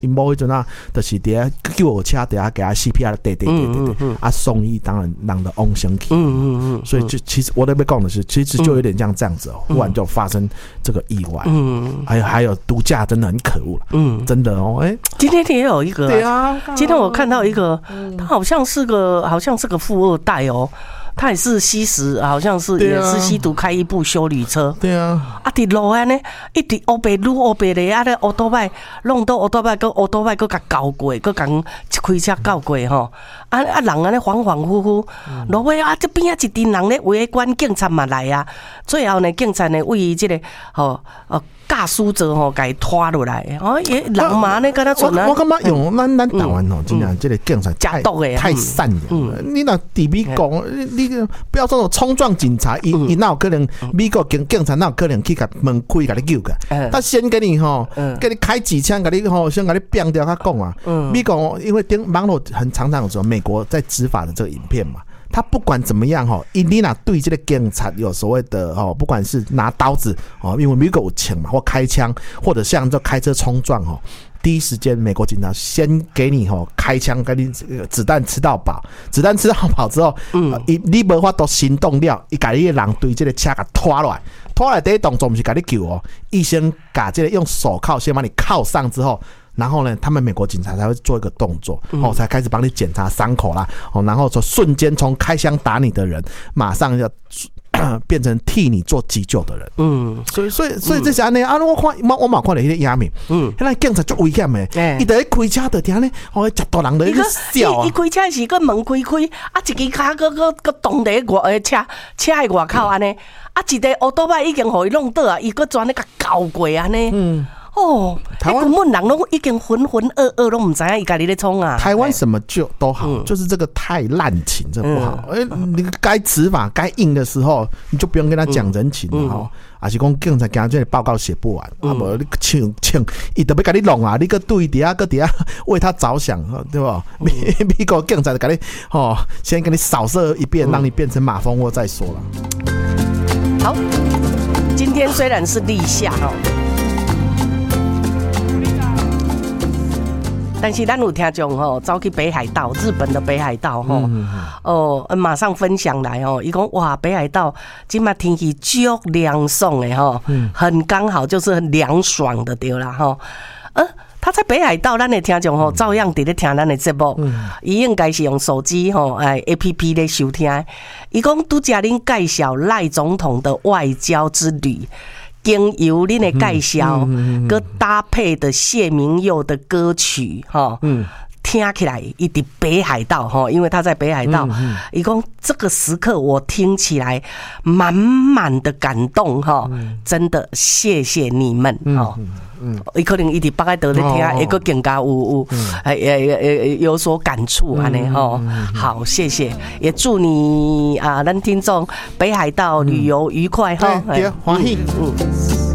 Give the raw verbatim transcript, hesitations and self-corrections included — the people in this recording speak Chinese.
因某迄阵啊，就是伫遐救护车伫遐给他 C P R 对对对对对，啊送医，当然人的翁生去，嗯嗯嗯，所以就其实我那边讲的是，其实就有点像这样子哦，忽然就发生这个意外，嗯，还有还有毒驾真的很可恶了，嗯，真的哦，哎、欸， 今天也有一个、啊， 对啊， 今天我看到一个，他好像是个好像是个富二代哦。他也是吸食，好像是也是吸毒，开一部休旅车。 对啊， 啊，伫路安尼，一直乌白撸乌白咧，啊咧乌多摆弄到乌多摆，跟乌多摆，佮甲交过，佮甲开车交过吼。啊啊，人安尼恍恍惚惚，路尾啊，这边啊一群人咧围观，警察嘛来啊。最后呢，警察呢为伊即个吼呃驾驶者吼，甲伊拖落来。哦，也人嘛呢，跟他存啊。 我感觉用咱咱台湾吼，真正这个警察太太善良了。你若伫美国，你不要说冲撞警察，伊伊哪有可能美国警警察哪有可能去甲门开甲你救个？他先给你吼，给你开几枪，甲你吼，先甲你毙掉。他讲啊，美国因为电网络很常常有说美国在执法的这个影片嘛。他不管怎么样哈，伊你若对这个警察有所谓的哦，不管是拿刀子哦，因为美国有枪嘛，或开枪，或者像这开车冲撞哈，第一时间美国警察先给你吼开枪，给你子弹吃到饱，子弹吃到饱之后，嗯，伊你无法度行动了，伊把你的人对这个车给拖落来，拖来第一动作不是给你救哦，医生把这个用手铐先把你铐上之后。然后呢，他们美国警察才会做一个动作，哦，才开始帮你检查伤口啦，哦，然后说瞬间从开枪打你的人，马上要变成替你做急救的人，嗯，所以所以所以这是安尼啊，我看我我嘛看到迄个影片，嗯，那警察足危险的，伊在开车就听咧，哦，十多人在那笑啊， 伊开车是个门开开，啊，一支脚个个个挡在外诶车车的外口安尼，啊，一个乌多摆已经互伊弄倒啊，伊个转咧甲搞过安尼，嗯。哦，台湾根本人都已经浑浑噩噩，都不知道伊家己在冲啊。 台湾什么就都好，嗯、就是这个太滥情，这不好。哎、嗯，你该执法、该硬的时候，你就不用跟他讲人情了哈。还、嗯、是讲警察今这个报告写不完，啊无、嗯、你请请，伊特别给你弄啊，你个对底下个底下为他着想，对吧？美、嗯、美国警察给你哦，先给你扫射一遍，嗯、让你变成马蜂窝再说了。 好，今天虽然是立夏哦。但是咱有听众吼，走去北海道，日本的北海道吼，嗯、哦，马上分享来吼，伊讲哇，北海道今麦天气足凉爽的吼，嗯、很刚好就是很凉爽的对啦吼，呃。他在北海道，咱的听众吼，照样伫咧听咱的节目。伊、嗯、应该是用手机吼，哎 A P P 咧收听。伊讲拄则恁介绍赖总统的外交之旅，经由恁的介绍，佮、嗯嗯嗯、搭配的谢明佑的歌曲，吼。嗯听起来一直北海道哈，因为他在北海道，伊讲、嗯嗯、这个时刻我听起来满满的感动哈，嗯、真的谢谢你们哈。嗯，伊、嗯、可能一直北海道咧听，一个更加有有诶诶诶有所感触安尼哈。好，谢谢，也祝你啊，咱听众北海道旅游愉快哈， 对，欢喜，嗯。